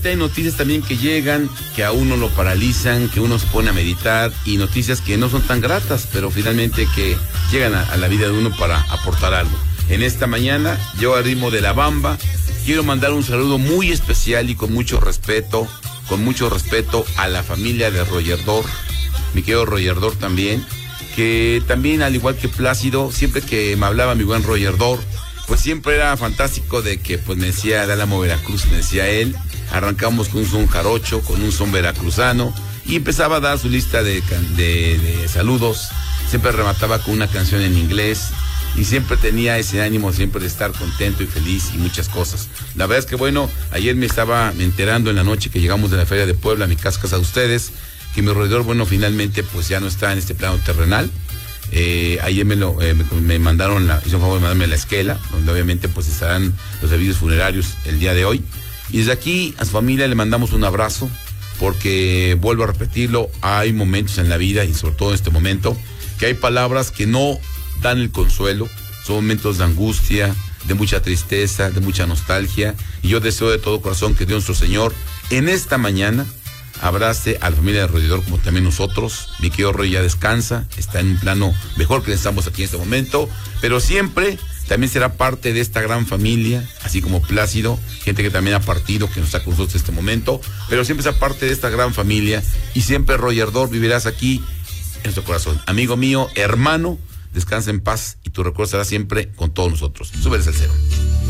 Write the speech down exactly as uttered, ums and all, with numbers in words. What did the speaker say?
Hay noticias también que llegan, que a uno lo paralizan, que uno se pone a meditar, y noticias que no son tan gratas, pero finalmente que llegan a, a la vida de uno para aportar algo. En esta mañana, yo al ritmo de La Bamba, quiero mandar un saludo muy especial y con mucho respeto, con mucho respeto a la familia de Roger Dor, mi querido Roger Dor también, que también, al igual que Plácido, siempre que me hablaba mi buen Roger Dor, pues siempre era fantástico de que pues me decía de Álamo Veracruz, me decía él. Arrancamos con un son jarocho, con un son veracruzano, y empezaba a dar su lista de, de, de saludos. Siempre remataba con una canción en inglés, y siempre tenía ese ánimo siempre de estar contento y feliz y muchas cosas. La verdad es que bueno, ayer me estaba enterando en la noche que llegamos de la Feria de Puebla, a mi casa, casa de ustedes, que mi roedor, bueno, finalmente pues ya no está en este plano terrenal. Eh, ayer me, lo, eh, me, me mandaron, la, hizo un favor de mandarme la esquela, donde obviamente pues estarán los servicios funerarios el día de hoy. Y desde aquí a su familia le mandamos un abrazo, porque vuelvo a repetirlo, hay momentos en la vida, y sobre todo en este momento, que hay palabras que no dan el consuelo. Son momentos de angustia, de mucha tristeza, de mucha nostalgia, y yo deseo de todo corazón que Dios nuestro Señor en esta mañana abrace a la familia de Roedor, como también nosotros. Mi querido Roy ya descansa, está en un plano mejor que estamos aquí en este momento, pero siempre también será parte de esta gran familia, así como Plácido, gente que también ha partido, que no está con nosotros en este momento, pero siempre será parte de esta gran familia, y siempre, Roger Dor, vivirás aquí en nuestro corazón. Amigo mío, hermano, descansa en paz, y tu recuerdo será siempre con todos nosotros. Súbele al cero.